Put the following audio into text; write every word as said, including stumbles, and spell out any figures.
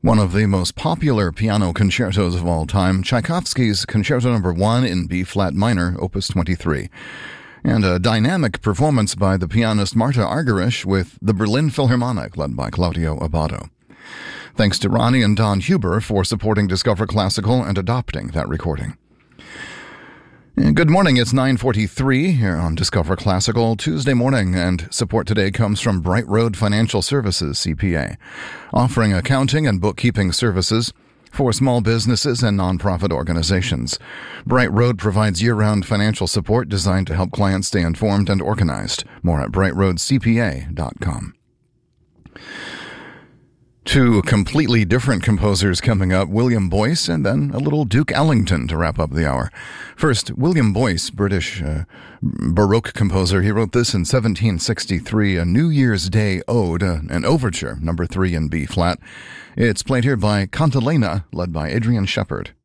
One of the most popular piano concertos of all time, Tchaikovsky's Concerto Number one in B-flat minor, Opus twenty-three, and a dynamic performance by the pianist Marta Argerich with the Berlin Philharmonic, led by Claudio Abbado. Thanks to Ronnie and Don Huber for supporting Discover Classical and adopting that recording. Good morning, it's nine forty-three here on Discover Classical, Tuesday morning, and support today comes from Bright Road Financial Services, C P A, offering accounting and bookkeeping services for small businesses and nonprofit organizations. Bright Road provides year-round financial support designed to help clients stay informed and organized. More at bright road c p a dot com. Two completely different composers coming up, William Boyce and then a little Duke Ellington to wrap up the hour. First, William Boyce, British uh, Baroque composer. He wrote this in seventeen sixty-three, a New Year's Day ode, uh, an overture, number three in B-flat. It's played here by Cantilena, led by Adrian Shepard.